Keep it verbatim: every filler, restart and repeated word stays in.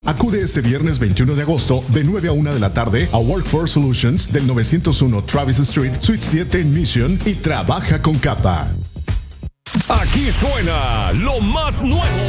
Acude este viernes veintiuno de agosto de nueve a una de la tarde a Workforce Solutions del novecientos uno Travis Street, Suite siete en Mission y trabaja con Kappa. Aquí suena lo más nuevo